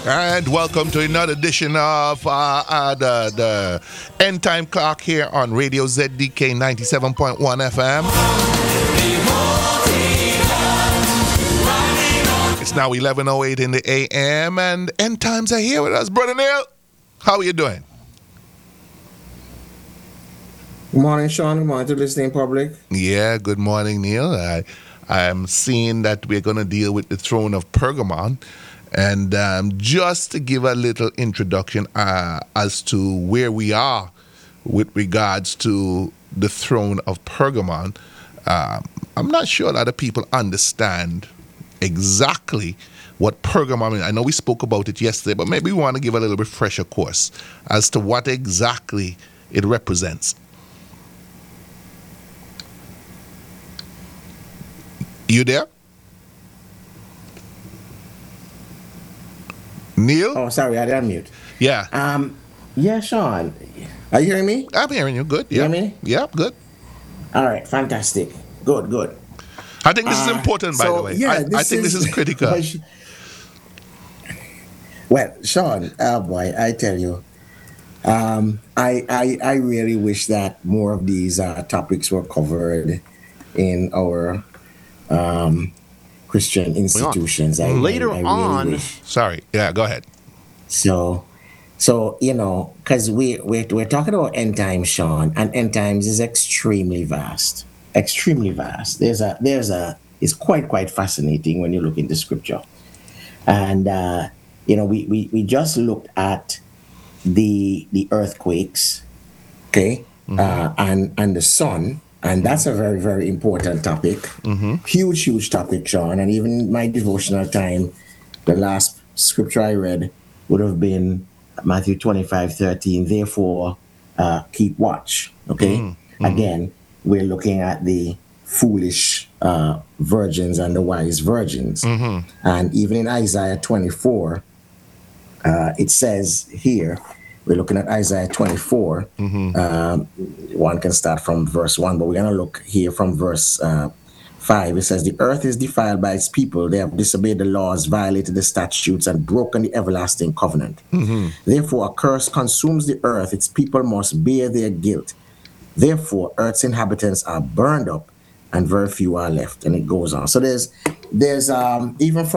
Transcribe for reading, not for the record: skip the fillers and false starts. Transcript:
And welcome to another edition of the End Time Clock here on Radio ZDK 97.1 FM. It's now 11:08 in the AM, and End Times are here with us. Brother Neil, how are you doing? Good morning, Sean. Good morning to the listening public. Yeah, good morning, Neil. I am seeing that we're going to deal with the throne of Pergamon. And just to give a little introduction as to where we are with regards to the throne of Pergamon, I'm not sure a lot of people understand exactly what Pergamon is. I know we spoke about it yesterday, but maybe we want to give a little refresher course as to what exactly it represents. You there? Neil? Oh, sorry, I did unmute. Yeah. Yeah, Sean. Are you hearing me? I'm hearing you. Good. You Yeah. hear me? Yeah, good. All right, fantastic. Good. I think this is important, by the way. Yeah, I think this is critical. Well, Sean, boy, I tell you, I really wish that more of these topics were covered in our Christian institutions. Later I really on. wish. Sorry. Yeah, go ahead. So because we're talking about end times, Sean, and end times is extremely vast. It's quite fascinating when you look into scripture, and we just looked at the earthquakes, okay, and the sun. And that's a very, very important topic. Mm-hmm. Huge topic, Sean. And even in my devotional time, the last scripture I read would have been Matthew 25:13. Therefore, keep watch. Okay? Mm-hmm. Again, we're looking at the foolish virgins and the wise virgins. Mm-hmm. And even in Isaiah 24, it says here, we're looking at Isaiah 24. Mm-hmm. One can start from verse 1, but we're going to look here from verse 5. It says, the earth is defiled by its people. They have disobeyed the laws, violated the statutes, and broken the everlasting covenant. Mm-hmm. Therefore, a curse consumes the earth. Its people must bear their guilt. Therefore, earth's inhabitants are burned up, and very few are left. And it goes on. So there's even from